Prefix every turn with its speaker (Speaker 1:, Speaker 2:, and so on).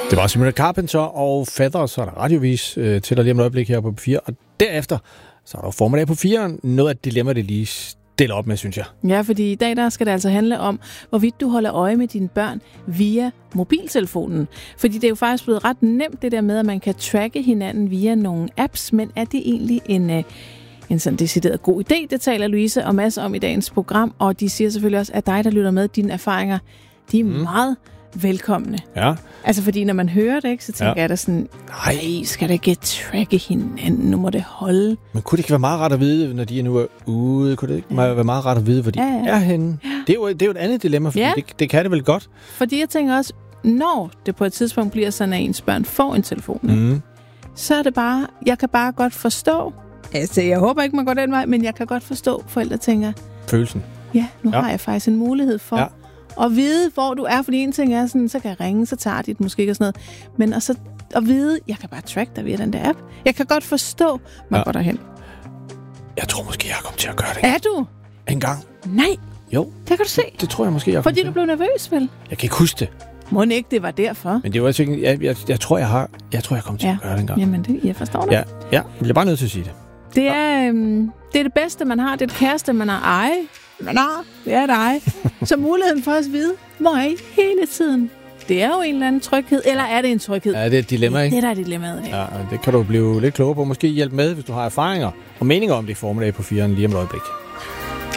Speaker 1: Det var Sabrina Carpenter og Feather, så er der radiovis til dig lige om et øjeblik her på 4. Og derefter, så er der formiddag på 4. Noget af et dilemma, det lige stiller op med, synes jeg.
Speaker 2: Ja, fordi i dag der skal det altså handle om, hvorvidt du holder øje med dine børn via mobiltelefonen. Fordi det er jo faktisk blevet ret nemt det der med, at man kan tracke hinanden via nogle apps, men er det egentlig en sådan decideret god idé? Det taler Louise og Mads om i dagens program, og de siger selvfølgelig også, at dig, der lytter med, dine erfaringer, de er meget velkomne.
Speaker 1: Ja.
Speaker 2: Altså, fordi når man hører det, ikke, så tænker jeg da sådan, nej, skal da ikke tracke hinanden, nu må det holde.
Speaker 1: Men kunne det ikke være meget rart at vide, når de nu er ude? Kunne det ikke være meget rart at vide, hvor de er henne? Ja. Det er jo et andet dilemma, fordi det kan det vel godt.
Speaker 2: Fordi jeg tænker også, når det på et tidspunkt bliver sådan, at ens børn får en telefon, så er det bare, jeg kan bare godt forstå, altså jeg håber ikke, man går den vej, men jeg kan godt forstå, at forældre tænker,
Speaker 1: følelsen.
Speaker 2: Ja, nu har jeg faktisk en mulighed for at vide, hvor du er, fordi en ting er sådan, så kan jeg ringe, så tager de det måske ikke og sådan noget, men også at vide, jeg kan bare track dig via den der app. Jeg kan godt forstå, man går derhen.
Speaker 1: Jeg tror måske, jeg kommer til at gøre det.
Speaker 2: Er du?
Speaker 1: En gang.
Speaker 2: Nej.
Speaker 1: Jo.
Speaker 2: Det kan du se.
Speaker 1: Det tror jeg måske, jeg
Speaker 2: fordi du blev nervøs, vel?
Speaker 1: Jeg kan ikke huske det.
Speaker 2: Må ikke, det var derfor.
Speaker 1: Men det var altså, jeg tror, jeg kommer til at gøre det en gang.
Speaker 2: Jamen, jeg forstår det.
Speaker 1: Ja, jeg bliver bare nødt til at sige det.
Speaker 2: Det er det bedste, man har. Det er det kæreste, man har eje. Det er dig. Så muligheden for at vide, hvor er I hele tiden? Det er jo en eller anden tryghed. Eller er det en tryghed?
Speaker 1: Ja, det er et dilemma, ikke?
Speaker 2: Det der er dilemmaet.
Speaker 1: Ja, det kan du blive lidt klogere på. Måske hjælpe med, hvis du har erfaringer og meninger om det i formiddag på 4 lige om et øjeblik.